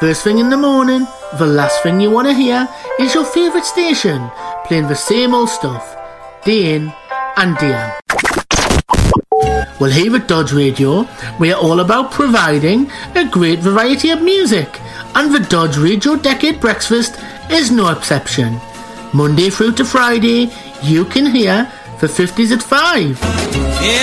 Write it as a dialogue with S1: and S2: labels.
S1: First thing in the morning, the last thing you want to hear is your favourite station playing the same old stuff, day in and day out. Well, here at Dodge Radio, we are all about providing a great variety of music, and the Dodge Radio Decade Breakfast is no exception. Monday through to Friday, you can hear the 50s at 5.
S2: Yeah,